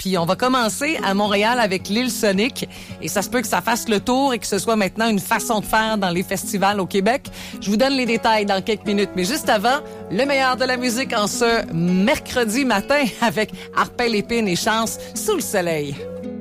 Puis on va commencer à Montréal avec l'île Sonic. Et ça se peut que ça fasse le tour et que ce soit maintenant une façon de faire dans les festivals au Québec. Je vous donne les détails dans quelques minutes. Mais juste avant, le meilleur de la musique en ce mercredi matin avec Arpel Épine et Chance sous le soleil.